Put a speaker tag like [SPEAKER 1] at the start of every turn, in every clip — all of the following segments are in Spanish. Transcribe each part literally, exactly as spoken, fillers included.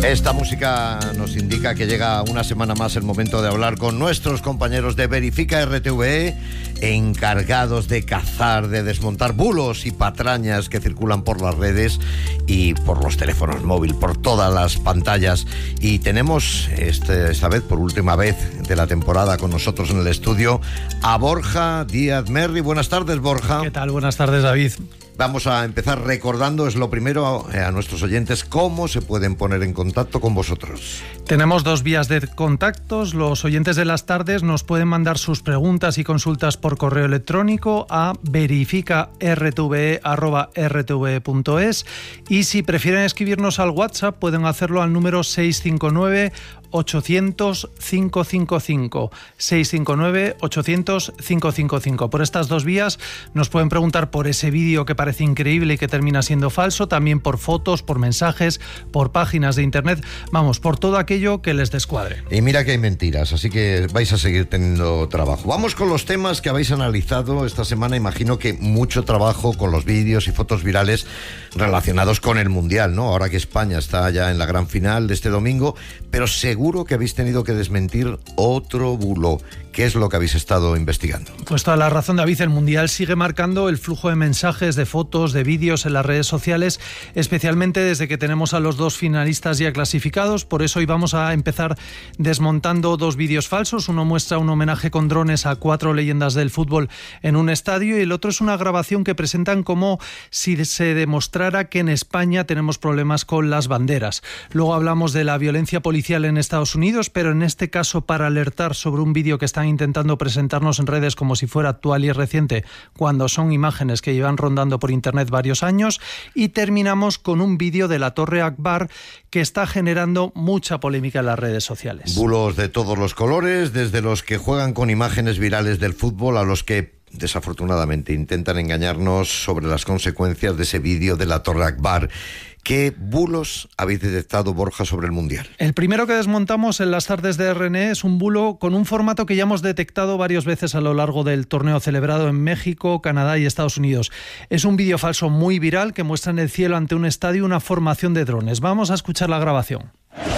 [SPEAKER 1] Esta música nos indica que llega una semana más el momento de hablar con nuestros compañeros de Verifica R T V E, encargados de cazar, de desmontar bulos y patrañas que circulan por las redes y por los teléfonos móviles, por todas las pantallas. Y tenemos este, esta vez, por última vez de la temporada, con nosotros en el estudio a Borja Díaz Merri. Buenas tardes, Borja.
[SPEAKER 2] ¿Qué tal? Buenas tardes, David.
[SPEAKER 1] Vamos a empezar recordando, es lo primero, a, a nuestros oyentes, cómo se pueden poner en contacto con vosotros.
[SPEAKER 2] Tenemos dos vías de contactos. Los oyentes de las tardes nos pueden mandar sus preguntas y consultas por correo electrónico a verifica r t v e arroba r t v e punto es, y si prefieren escribirnos al WhatsApp pueden hacerlo al número seis cinco nueve ochocientos cinco cinco cinco, seis cinco nueve ochocientos cinco cinco cinco. Por estas dos vías nos pueden preguntar por ese vídeo que parece increíble y que termina siendo falso, también por fotos, por mensajes, por páginas de internet, vamos, por todo aquello que les descuadre.
[SPEAKER 1] Y mira que hay mentiras, así que vais a seguir teniendo trabajo. Vamos con los temas que habéis analizado esta semana. Imagino que mucho trabajo con los vídeos y fotos virales relacionados con el Mundial, ¿no? Ahora que España está ya en la gran final de este domingo, pero seguro Seguro que habéis tenido que desmentir otro bulo. ¿Qué es lo que habéis estado investigando?
[SPEAKER 2] Pues toda la razón, David. El Mundial sigue marcando el flujo de mensajes, de fotos, de vídeos en las redes sociales, especialmente desde que tenemos a los dos finalistas ya clasificados. Por eso hoy vamos a empezar desmontando dos vídeos falsos. Uno muestra un homenaje con drones a cuatro leyendas del fútbol en un estadio y el otro es una grabación que presentan como si se demostrara que en España tenemos problemas con las banderas. Luego hablamos de la violencia policial en Estados Unidos, pero en este caso para alertar sobre un vídeo que están intentando presentarnos en redes como si fuera actual y reciente, cuando son imágenes que llevan rondando por internet varios años. Y terminamos con un vídeo de la Torre Akbar que está generando mucha polémica en las redes sociales.
[SPEAKER 1] Bulos de todos los colores, desde los que juegan con imágenes virales del fútbol a los que desafortunadamente intentan engañarnos sobre las consecuencias de ese vídeo de la Torre Akbar. ¿Qué bulos habéis detectado, Borja, sobre el Mundial?
[SPEAKER 2] El primero que desmontamos en las tardes de R N E es un bulo con un formato que ya hemos detectado varias veces a lo largo del torneo celebrado en México, Canadá y Estados Unidos. Es un vídeo falso muy viral que muestra en el cielo ante un estadio una formación de drones. Vamos a escuchar la grabación.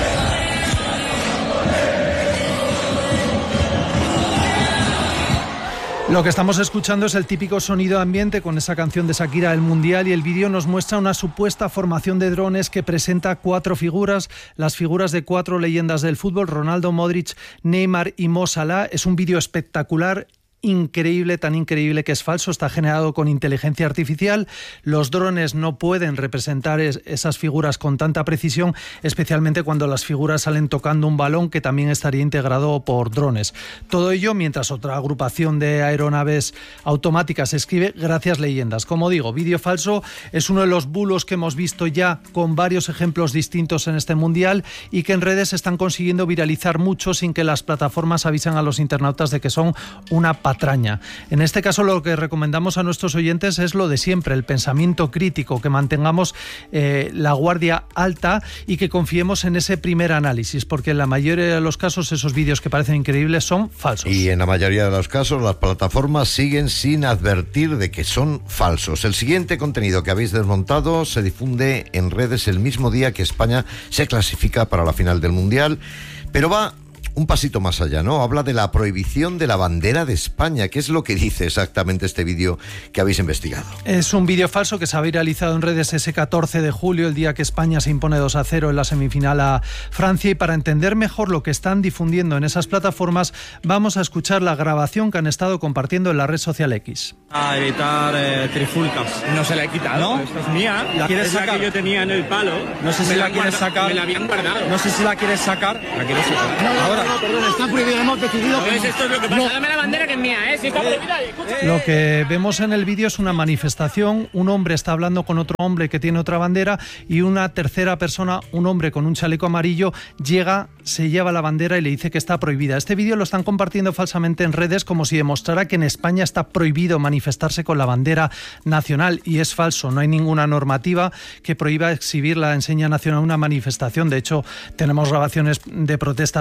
[SPEAKER 2] Lo que estamos escuchando es el típico sonido de ambiente con esa canción de Shakira del Mundial, y el vídeo nos muestra una supuesta formación de drones que presenta cuatro figuras, las figuras de cuatro leyendas del fútbol: Ronaldo, Modric, Neymar y Mo Salah. Es un vídeo espectacular, increíble, tan increíble que es falso. Está generado con inteligencia artificial. Los drones no pueden representar es, esas figuras con tanta precisión, especialmente cuando las figuras salen tocando un balón que también estaría integrado por drones. Todo ello mientras otra agrupación de aeronaves automáticas escribe "Gracias leyendas". Como digo, vídeo falso es uno de los bulos que hemos visto ya con varios ejemplos distintos en este Mundial y que en redes están consiguiendo viralizar mucho sin que las plataformas avisen a los internautas de que son una patraña. En este caso lo que recomendamos a nuestros oyentes es lo de siempre, el pensamiento crítico, que mantengamos eh, la guardia alta y que confiemos en ese primer análisis, porque en la mayoría de los casos esos vídeos que parecen increíbles son falsos.
[SPEAKER 1] Y en la mayoría de los casos las plataformas siguen sin advertir de que son falsos. El siguiente contenido que habéis desmontado se difunde en redes el mismo día que España se clasifica para la final del Mundial, pero va un pasito más allá, ¿no? Habla de la prohibición de la bandera de España. ¿Qué es lo que dice exactamente este vídeo que habéis investigado?
[SPEAKER 2] Es un vídeo falso que se ha viralizado en redes ese catorce de julio, el día que España se impone dos a cero en la semifinal a Francia. Y para entender mejor lo que están difundiendo en esas plataformas, vamos a escuchar la grabación que han estado compartiendo en la red social X.
[SPEAKER 3] A evitar eh, trifulcas.
[SPEAKER 4] No se la he quitado.
[SPEAKER 3] ¿No? Esta es mía.
[SPEAKER 4] ¿La quieres
[SPEAKER 3] es la
[SPEAKER 4] sacar?
[SPEAKER 3] que yo tenía en el palo.
[SPEAKER 4] No sé si
[SPEAKER 3] Me
[SPEAKER 4] la
[SPEAKER 3] la
[SPEAKER 4] quieres
[SPEAKER 3] guarda-
[SPEAKER 4] sacar.
[SPEAKER 3] Me la habían guardado.
[SPEAKER 4] No sé si la quieres sacar.
[SPEAKER 3] La quiero sacar.
[SPEAKER 4] No,
[SPEAKER 3] Ahora.
[SPEAKER 4] no, no, perdón, está prohibido. Hemos decidido que
[SPEAKER 3] ¿Ves?
[SPEAKER 4] no.
[SPEAKER 3] Esto es lo que pasa.
[SPEAKER 4] No.
[SPEAKER 3] Dame la bandera que es mía, ¿eh? Si está prohibida, escucha.
[SPEAKER 2] Lo que vemos en el vídeo es una manifestación. Un hombre está hablando con otro hombre que tiene otra bandera y una tercera persona, un hombre con un chaleco amarillo, llega, se lleva la bandera y le dice que está prohibida. Este vídeo lo están compartiendo falsamente en redes como si demostrara que en España está prohibido manifestarse con la bandera nacional, y es falso. No hay ninguna normativa que prohíba exhibir la enseña nacional en una manifestación. De hecho, tenemos grabaciones de protestas recientes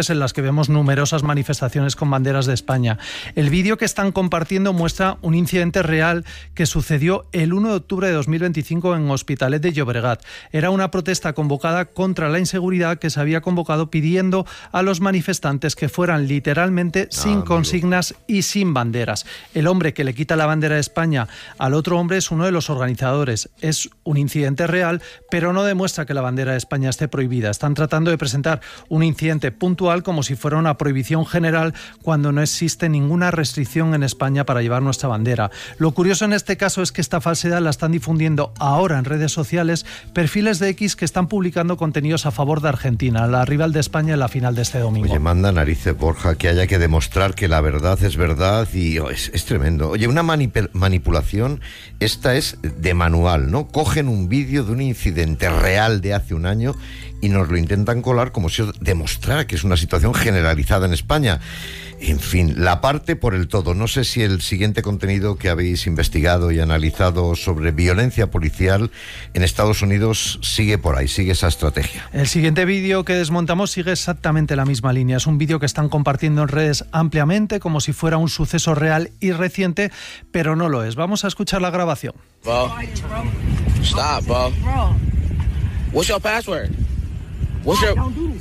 [SPEAKER 2] sociales en las que vemos numerosas manifestaciones con banderas de España. El vídeo que están compartiendo muestra un incidente real que sucedió el uno de octubre de dos mil veinticinco en Hospitalet de Llobregat. Era una protesta convocada contra la inseguridad que se había convocado pidiendo a los manifestantes que fueran literalmente sin
[SPEAKER 1] amigo.
[SPEAKER 2] consignas y sin banderas. El hombre que le quita la bandera de España al otro hombre es uno de los organizadores. Es un incidente real, pero no demuestra que la bandera de España esté prohibida. Están tratando de presentar un incidente puntual como si fuera una prohibición general cuando no existe ninguna restricción en España para llevar nuestra bandera. Lo curioso en este caso es que esta falsedad la están difundiendo ahora en redes sociales perfiles de X que están publicando contenidos a favor de Argentina, la rival de España en la final de este domingo.
[SPEAKER 1] Oye, manda narices, Borja, que haya que demostrar que la verdad es verdad y oh, es, es tremendo. Oye, una manip- manipulación, esta es de manual, ¿no? Cogen un vídeo de un incidente real de hace un año y nos lo intentan colar como si demostrara que es una situación generalizada en España. En fin, la parte por el todo. No sé si el siguiente contenido que habéis investigado y analizado sobre violencia policial en Estados Unidos sigue por ahí, sigue esa estrategia.
[SPEAKER 2] El siguiente vídeo que desmontamos sigue exactamente la misma línea. Es un vídeo que están compartiendo en redes ampliamente como si fuera un suceso real y reciente, pero no lo es. Vamos a escuchar la grabación.
[SPEAKER 5] Bro, stop, bro. What's your password? What's your...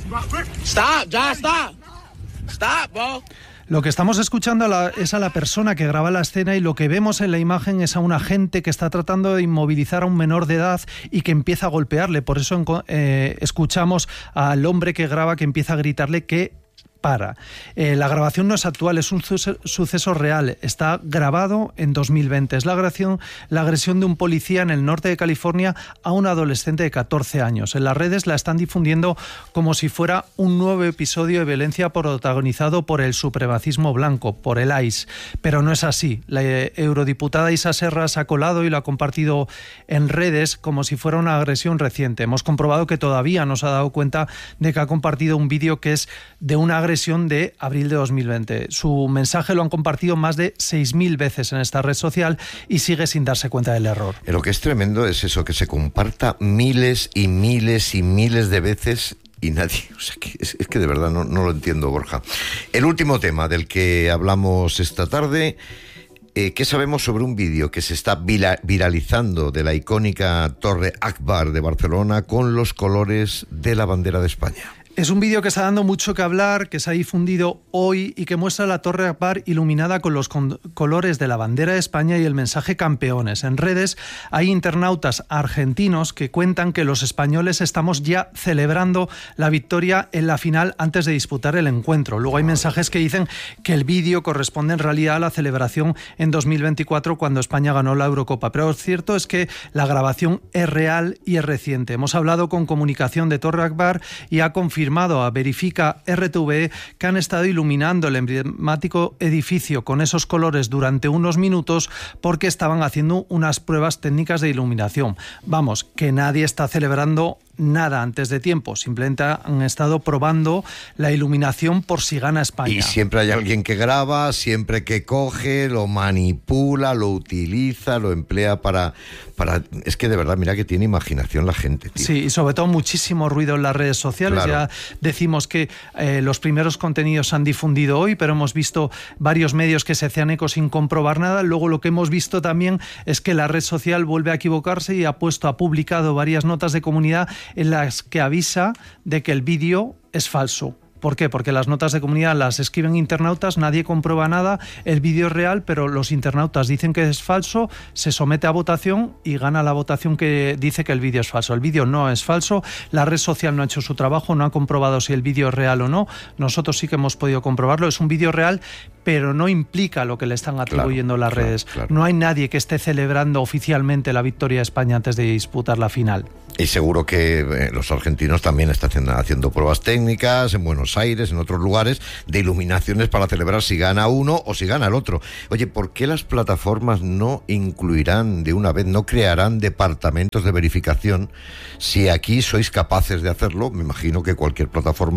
[SPEAKER 5] Stop, John, stop. Stop, bro.
[SPEAKER 2] Lo que estamos escuchando es a la persona que graba la escena y lo que vemos en la imagen es a un agente que está tratando de inmovilizar a un menor de edad y que empieza a golpearle. Por eso eh, escuchamos al hombre que graba que empieza a gritarle que para. Eh, la grabación no es actual, es un suceso, suceso real. Está grabado en dos mil veinte. Es la agresión, la agresión de un policía en el norte de California a un adolescente de catorce años. En las redes la están difundiendo como si fuera un nuevo episodio de violencia protagonizado por el supremacismo blanco, por el I C E. Pero no es así. La eh, eurodiputada Isa Serra se ha colado y lo ha compartido en redes como si fuera una agresión reciente. Hemos comprobado que todavía no se ha dado cuenta de que ha compartido un vídeo que es de una agresión de abril de dos mil veinte. Su mensaje lo han compartido más de seis mil veces en esta red social y sigue sin darse cuenta del error.
[SPEAKER 1] Lo que es tremendo es eso, que se comparta miles y miles y miles de veces y nadie, o sea, que es, es que de verdad no, no lo entiendo, Borja. El último tema del que hablamos esta tarde, eh, ¿qué sabemos sobre un vídeo que se está vira- viralizando de la icónica Torre Akbar de Barcelona con los colores de la bandera de España?
[SPEAKER 2] Es un vídeo que está dando mucho que hablar, que se ha difundido hoy y que muestra la Torre Akbar iluminada con los con- colores de la bandera de España y el mensaje campeones. En redes hay internautas argentinos que cuentan que los españoles estamos ya celebrando la victoria en la final antes de disputar el encuentro. Luego hay mensajes que dicen que el vídeo corresponde en realidad a la celebración en dos mil veinticuatro cuando España ganó la Eurocopa. Pero lo cierto es que la grabación es real y es reciente. Hemos hablado con comunicación de Torre Akbar y ha confirmado a Verifica R T V E que han estado iluminando el emblemático edificio con esos colores durante unos minutos porque estaban haciendo unas pruebas técnicas de iluminación. Vamos, que nadie está celebrando nada antes de tiempo, simplemente han estado probando la iluminación por si gana España.
[SPEAKER 1] Y siempre hay alguien que graba, siempre que coge, lo manipula, lo utiliza, lo emplea para... para es que de verdad, mira que tiene imaginación la gente, tío.
[SPEAKER 2] Sí, y sobre todo muchísimo ruido en las redes sociales.
[SPEAKER 1] Claro.
[SPEAKER 2] Ya decimos que eh, los primeros contenidos se han difundido hoy, pero hemos visto varios medios que se hacían eco sin comprobar nada. Luego lo que hemos visto también es que la red social vuelve a equivocarse y ha puesto, ha publicado varias notas de comunidad en las que avisa de que el vídeo es falso. ¿Por qué? Porque las notas de comunidad las escriben internautas, nadie comprueba nada, el vídeo es real, pero los internautas dicen que es falso, se somete a votación y gana la votación que dice que el vídeo es falso. El vídeo no es falso, la red social no ha hecho su trabajo, no ha comprobado si el vídeo es real o no. Nosotros sí que hemos podido comprobarlo, es un vídeo real, pero no implica lo que le están atribuyendo
[SPEAKER 1] claro,
[SPEAKER 2] las
[SPEAKER 1] claro,
[SPEAKER 2] redes.
[SPEAKER 1] Claro.
[SPEAKER 2] No hay nadie que esté celebrando oficialmente la victoria de España antes de disputar la final.
[SPEAKER 1] Y seguro que eh, los argentinos también están haciendo, haciendo pruebas técnicas en Buenos Aires, en otros lugares, de iluminaciones para celebrar si gana uno o si gana el otro. Oye, ¿por qué las plataformas no incluirán de una vez, no crearán departamentos de verificación? Si aquí sois capaces de hacerlo, me imagino que cualquier plataforma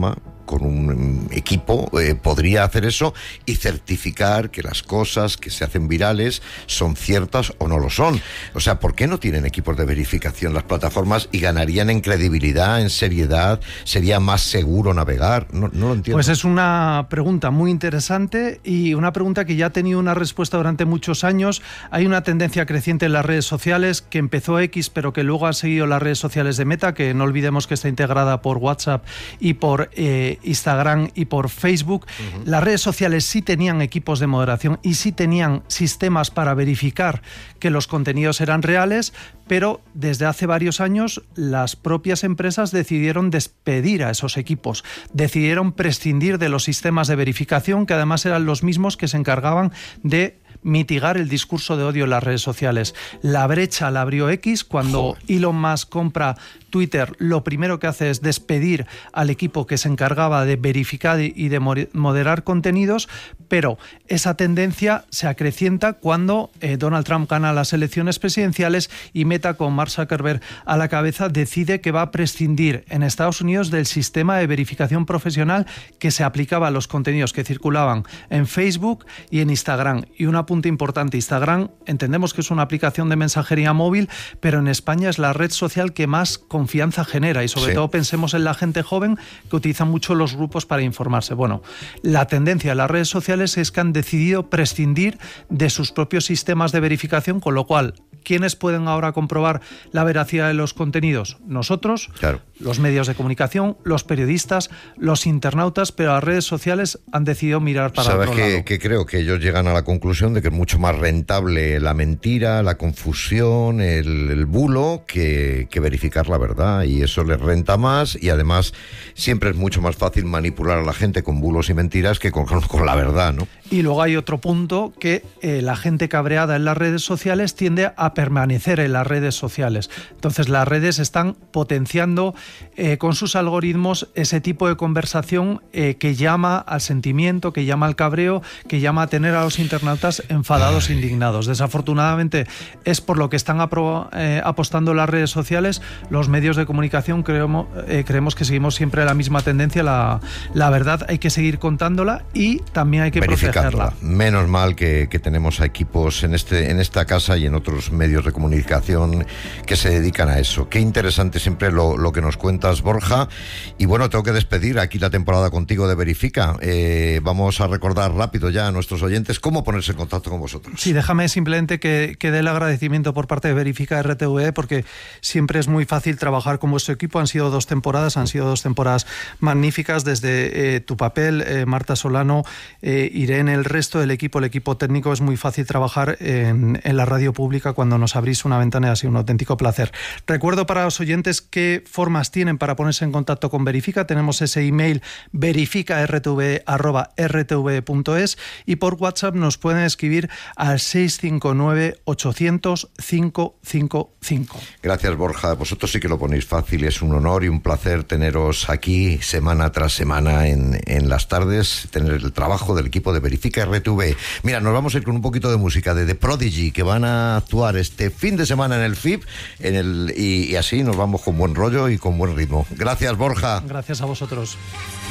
[SPEAKER 1] con un equipo eh, podría hacer eso y certificar que las cosas que se hacen virales son ciertas o no lo son. O sea, ¿por qué no tienen equipos de verificación las plataformas y ganarían en credibilidad, en seriedad? ¿Sería más seguro navegar? No, no lo entiendo.
[SPEAKER 2] Pues es una pregunta muy interesante y una pregunta que ya ha tenido una respuesta durante muchos años. Hay una tendencia creciente en las redes sociales que empezó X, pero que luego ha seguido las redes sociales de Meta, que no olvidemos que está integrada por WhatsApp y por eh, Instagram y por Facebook. Uh-huh. Las redes sociales sí tenían equipos de moderación y sí tenían sistemas para verificar que los contenidos eran reales, pero desde hace varios años las propias empresas decidieron despedir a esos equipos, decidieron prescindir de los sistemas de verificación, que además eran los mismos que se encargaban de mitigar el discurso de odio en las redes sociales. La brecha la abrió X cuando Joder. Elon Musk compra Twitter. Lo primero que hace es despedir al equipo que se encargaba de verificar y de moderar contenidos, pero esa tendencia se acrecienta cuando eh, Donald Trump gana las elecciones presidenciales y Meta, con Mark Zuckerberg a la cabeza, decide que va a prescindir en Estados Unidos del sistema de verificación profesional que se aplicaba a los contenidos que circulaban en Facebook y en Instagram. Y un apunte importante: Instagram entendemos que es una aplicación de mensajería móvil, pero en España es la red social que más confianza genera y sobre sí. todo pensemos en la gente joven que utiliza mucho los grupos para informarse. Bueno, la tendencia de las redes sociales es que han decidido prescindir de sus propios sistemas de verificación, con lo cual, ¿quiénes pueden ahora comprobar la veracidad de los contenidos? Nosotros, claro. los medios de comunicación, los periodistas, los internautas, pero las redes sociales han decidido mirar para otro lado.
[SPEAKER 1] ¿Sabes que creo que ellos llegan a la conclusión de que es mucho más rentable la mentira, la confusión, el, el bulo, que, que verificar la verdad? Y eso les renta más, y además siempre es mucho más fácil manipular a la gente con bulos y mentiras que con, con la verdad, ¿no?
[SPEAKER 2] Y luego hay otro punto, que eh, la gente cabreada en las redes sociales tiende a permanecer en las redes sociales. Entonces las redes están potenciando eh, con sus algoritmos ese tipo de conversación eh, que llama al sentimiento, que llama al cabreo, que llama a tener a los internautas enfadados e indignados. Desafortunadamente es por lo que están apro- eh, apostando las redes sociales. Los medios de comunicación creemos, eh, creemos que seguimos siempre la misma tendencia. La, la verdad hay que seguir contándola y también hay que protegerla.
[SPEAKER 1] Menos mal que, que tenemos a equipos en, este, en esta casa y en otros medios de comunicación que se dedican a eso. Qué interesante siempre lo, lo que nos cuentas, Borja. Y bueno, tengo que despedir aquí la temporada contigo de Verifica. Eh, vamos a recordar rápido ya a nuestros oyentes cómo ponerse en contacto con vosotros.
[SPEAKER 2] Sí, déjame simplemente que, que dé el agradecimiento por parte de Verifica R T V E, porque siempre es muy fácil trabajar con vuestro equipo. Han sido dos temporadas, han sido dos temporadas magníficas. Desde eh, tu papel, eh, Marta Solano, eh, Irene, el resto del equipo, el equipo técnico, es muy fácil trabajar en, en la radio pública cuando nos abrís una ventana. Ha sido un auténtico placer. Recuerdo para los oyentes qué formas tienen para ponerse en contacto con Verifica. Tenemos ese email verifica r t v e arroba r t v e punto es y por WhatsApp nos pueden escribir al seis cinco nueve ocho cero cero cinco cinco cinco.
[SPEAKER 1] Gracias, Borja. Vosotros sí que lo ponéis fácil. Es un honor y un placer teneros aquí semana tras semana en, en las tardes, tener el trabajo del equipo de Verifica R T V E. Mira, nos vamos a ir con un poquito de música de The Prodigy, que van a actuar este fin de semana en el F I B, en el, y, y así nos vamos con buen rollo y con buen ritmo. Gracias, Borja.
[SPEAKER 2] Gracias a vosotros.